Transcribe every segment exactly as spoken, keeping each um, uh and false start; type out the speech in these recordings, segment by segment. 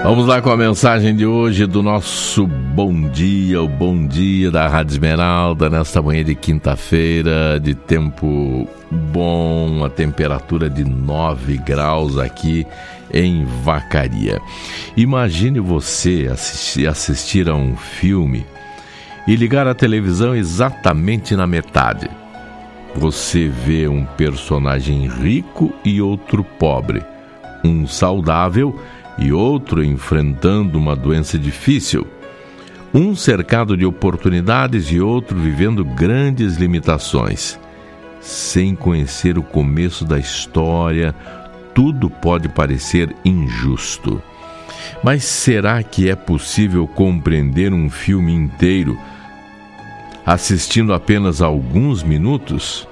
Vamos lá com a mensagem de hoje do nosso Bom Dia, o Bom Dia da Rádio Esmeralda, nesta manhã de quinta-feira, de tempo bom, a temperatura de nove graus aqui em Vacaria. Imagine você assistir, assistir a um filme e ligar a televisão exatamente na metade. Você vê um personagem rico e outro pobre, um saudável e outro enfrentando uma doença difícil, um cercado de oportunidades e outro vivendo grandes limitações. Sem conhecer o começo da história, tudo pode parecer injusto. Mas será que é possível compreender um filme inteiro assistindo apenas alguns minutos?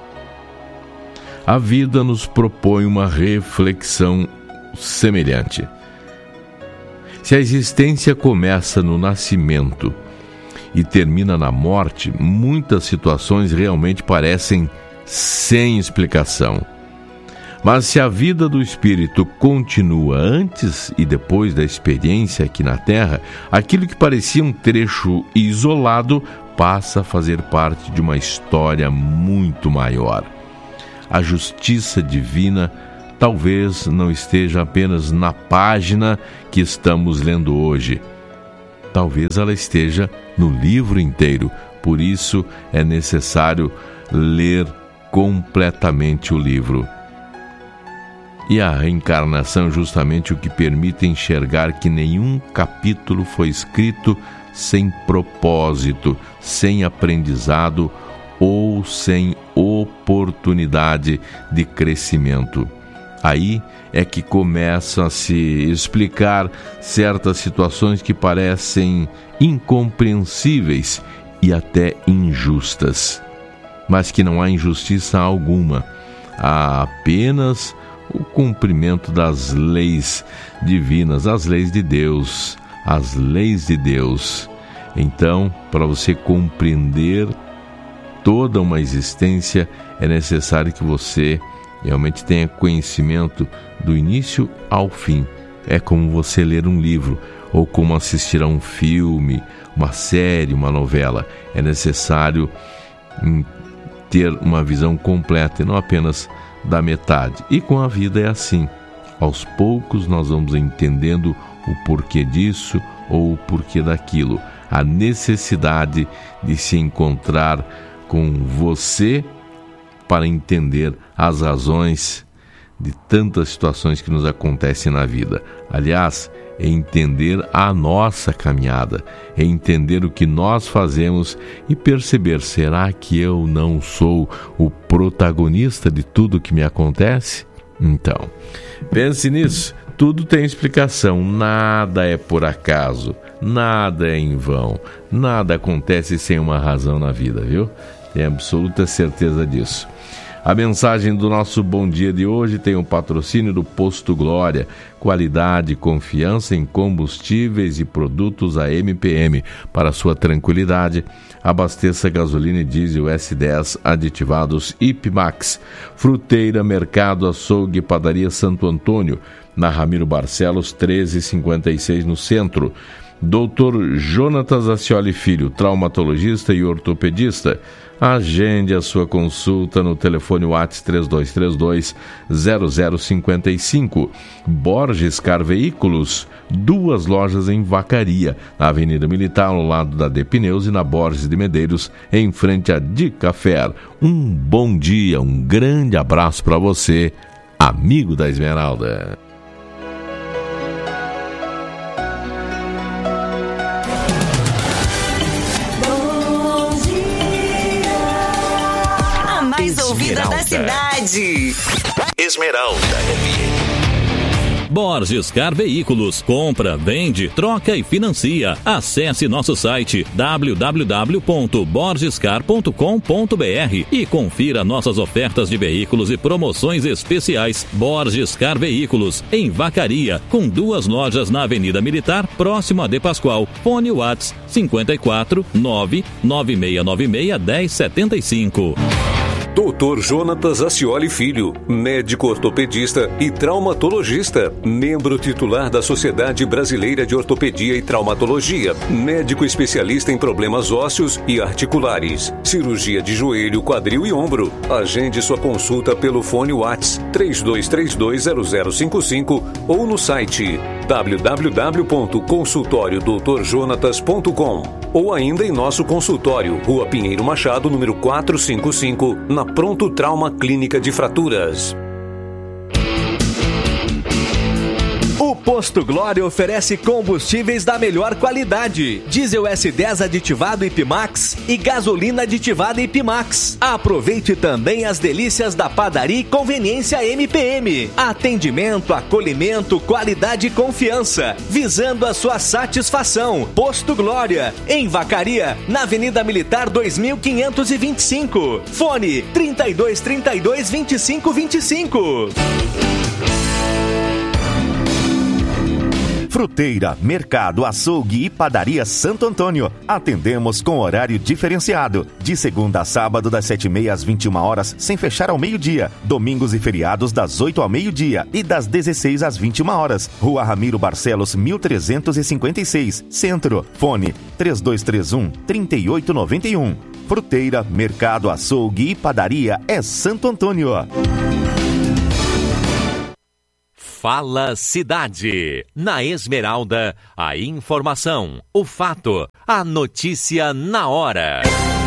A vida nos propõe uma reflexão semelhante. Se a existência começa no nascimento e termina na morte, muitas situações realmente parecem sem explicação. Mas se a vida do espírito continua antes e depois da experiência aqui na Terra, aquilo que parecia um trecho isolado passa a fazer parte de uma história muito maior. A justiça divina talvez não esteja apenas na página que estamos lendo hoje. Talvez ela esteja no livro inteiro. Por isso é necessário ler completamente o livro. E a reencarnação é justamente o que permite enxergar que nenhum capítulo foi escrito sem propósito, sem aprendizado ou sem oportunidade de crescimento. Aí é que começam a se explicar certas situações que parecem incompreensíveis e até injustas, mas que não há injustiça alguma. Há apenas o cumprimento das leis divinas, as leis de Deus, as leis de Deus. Então, para você compreender toda uma existência, é necessário que você realmente tenha conhecimento do início ao fim. É como você ler um livro ou como assistir a um filme, uma série, uma novela. É necessário hum, ter uma visão completa e não apenas da metade. E com a vida é assim. Aos poucos nós vamos entendendo o porquê disso ou o porquê daquilo. A necessidade de se encontrar com você para entender as razões de tantas situações que nos acontecem na vida. Aliás, é entender a nossa caminhada, é entender o que nós fazemos e perceber, será que eu não sou o protagonista de tudo que me acontece? Então, pense nisso, tudo tem explicação, nada é por acaso, nada é em vão, nada acontece sem uma razão na vida, viu? Tenho absoluta certeza disso. A mensagem do nosso Bom Dia de hoje tem o patrocínio do Posto Glória, qualidade e confiança em combustíveis e produtos A M P M. Para sua tranquilidade, abasteça gasolina e diesel S dez aditivados I P Max. Fruteira, Mercado, Açougue, Padaria Santo Antônio, na Ramiro Barcelos trezentos e cinquenta e seis no centro. doutor Jonatas Ascioli Filho, traumatologista e ortopedista. Agende a sua consulta no telefone WhatsApp três dois três dois, zero zero cinco cinco. Borges Car Veículos, duas lojas em Vacaria, na Avenida Militar, ao lado da D Pneus, e na Borges de Medeiros, em frente a Dica Fer. Um bom dia, um grande abraço para você, amigo da Esmeralda. Ouvida da cidade. Esmeralda F M. Borges Car Veículos, compra, vende, troca e financia. Acesse nosso site w w w ponto borges car ponto com ponto b r e confira nossas ofertas de veículos e promoções especiais. Borges Car Veículos, em Vacaria, com duas lojas na Avenida Militar, próximo a De Pascoal. Fone WhatsApp cinco quatro nove nove seis nove seis um zero sete cinco. doutor Jonatas Ascioli Filho, médico ortopedista e traumatologista, membro titular da Sociedade Brasileira de Ortopedia e Traumatologia, médico especialista em problemas ósseos e articulares, cirurgia de joelho, quadril e ombro. Agende sua consulta pelo fone WhatsApp três dois três dois zero zero cinco cinco ou no site w w w ponto consultório doutor jonatas ponto com ou ainda em nosso consultório, Rua Pinheiro Machado, número quatrocentos e cinquenta e cinco, na Pronto Trauma Clínica de Fraturas. O Posto Glória oferece combustíveis da melhor qualidade. Diesel S dez aditivado Ipimax e gasolina aditivada Ipimax. Aproveite também as delícias da padaria e conveniência M P M. Atendimento, acolhimento, qualidade e confiança, visando a sua satisfação. Posto Glória, em Vacaria, na Avenida Militar dois mil quinhentos e vinte e cinco. Fone trinta e dois, trinta e dois, vinte e cinco, vinte e cinco. Fruteira, Mercado, Açougue e Padaria Santo Antônio. Atendemos com horário diferenciado. De segunda a sábado, das sete e meia às vinte e uma horas, sem fechar ao meio-dia. Domingos e feriados, das oito ao meio-dia e das dezesseis às vinte e uma horas. Rua Ramiro Barcelos, mil trezentos e cinquenta e seis, Centro. Fone três dois três um, três oito nove um. Fruteira, Mercado, Açougue e Padaria é Santo Antônio. Fala Cidade. Na Esmeralda, a informação, o fato, a notícia na hora.